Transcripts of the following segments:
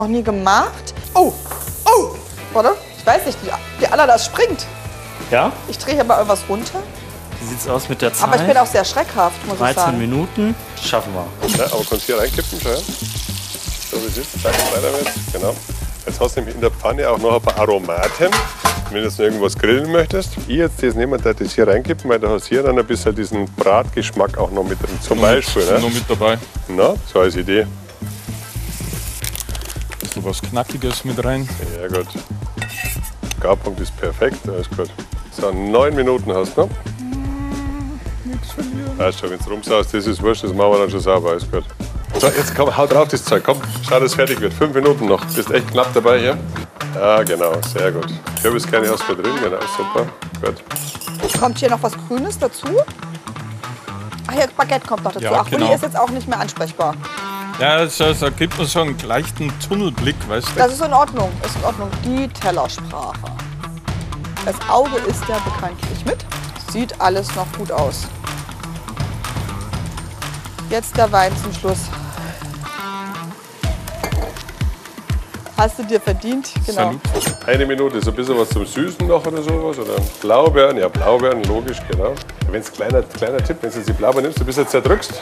Noch nie gemacht. Oh, oh, warte, ich weiß nicht, wie Ananas springt. Ja? Ich drehe hier mal irgendwas runter. Wie sieht's aus mit der Zeit? Aber ich bin auch sehr schreckhaft, muss ich 13 sagen. Minuten. Schaffen wir. Ja, aber kannst du hier reinkippen, schau. So wie es ist. Zack, weiter mit. Genau. Jetzt hast du nämlich in der Pfanne auch noch ein paar Aromaten. Wenn du jetzt noch irgendwas grillen möchtest. Ich jetzt das nehmen, da das hier reinkippen, weil du hast hier dann ein bisschen diesen Bratgeschmack auch noch mit drin. Zum Beispiel. Ne? Noch mit dabei. Na, so als Idee. Ein bisschen was Knackiges mit rein. Ja gut. Garpunkt ist perfekt, alles gut. So, 9 Minuten hast du noch. Nichts verlieren. Weißt schon, wenn du rumsaust, das ist wurscht, das machen wir dann schon sauber, alles gut. So, jetzt komm, hau drauf das Zeug, komm, schau, dass es fertig wird. 5 Minuten noch, bist echt knapp dabei hier. Ja, genau, sehr gut. Kürbiskerne hast du drin, genau, super, gut. Kommt hier noch was Grünes dazu? Ach ja, Baguette kommt noch dazu. Ja, Ach, Uli genau. ist jetzt auch nicht mehr ansprechbar. Ja, es gibt mir so einen leichten Tunnelblick, weißt du? Das ist in Ordnung, ist in Ordnung. Die Tellersprache. Das Auge ist ja bekanntlich mit. Sieht alles noch gut aus. Jetzt der Wein zum Schluss. Hast du dir verdient? Genau. Salut. 1 Minute, so ein bisschen was zum Süßen noch oder sowas? Oder Blaubeeren, ja Blaubeeren, logisch, genau. Wenn es kleiner Tipp, wenn du jetzt die Blaubeeren nimmst, ein bisschen zerdrückst,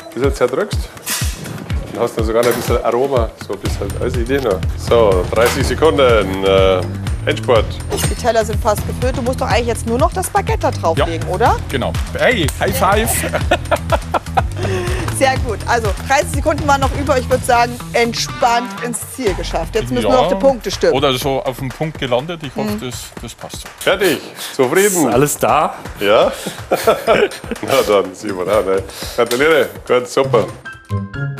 dann hast du sogar noch ein bisschen Aroma, so ein bisschen als Idee noch. So, 30 Sekunden, Endspurt. Die Teller sind fast gefüllt. Du musst doch eigentlich jetzt nur noch das Baguette da drauflegen, oder? Genau. Hey, High Five! Sehr gut. Also 30 Sekunden waren noch über. Ich würde sagen, entspannt ins Ziel geschafft. Jetzt müssen wir noch die Punkte stimmen. Oder so auf den Punkt gelandet. Ich hoffe, das passt so. Fertig, zufrieden? Ist alles da? Ja? Na dann, Simon, ne? Gratuliere, gut, super.